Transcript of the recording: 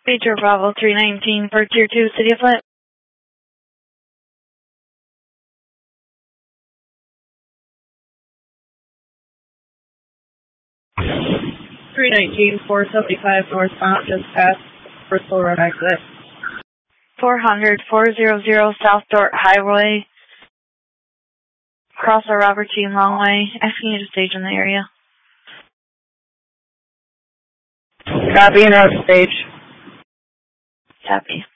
Major Bravo 319 for Tier 2, City of Flint. $319-475 northbound, just past Bristol Road exit. 400-400 South Dort Highway. Cross the Robert T. Longway. Asking you to stage in the area. Copy and route stage. Copy.